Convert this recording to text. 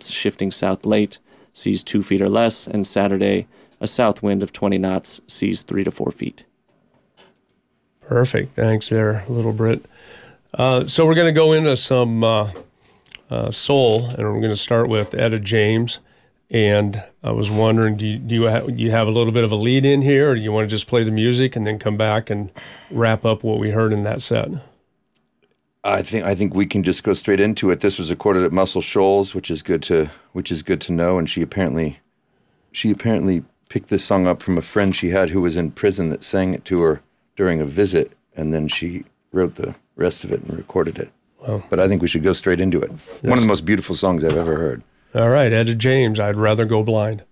knots, shifting south late, seas 2 feet or less, and Saturday, a south wind of 20 knots, seas 3 to 4 feet. Perfect. Thanks there, Little Brit. So we're going to go into some soul, and we're going to start with Etta James. And I was wondering, do you have a little bit of a lead in here, or do you want to just play the music and then come back and wrap up what we heard in that set? I think we can just go straight into it. This was recorded at Muscle Shoals, which is good to know. And she apparently picked this song up from a friend she had who was in prison that sang it to her during a visit, and then she wrote the rest of it and recorded it. Wow. But I think we should go straight into it. Yes. One of the most beautiful songs I've ever heard. All right, Etta James, I'd Rather Go Blind.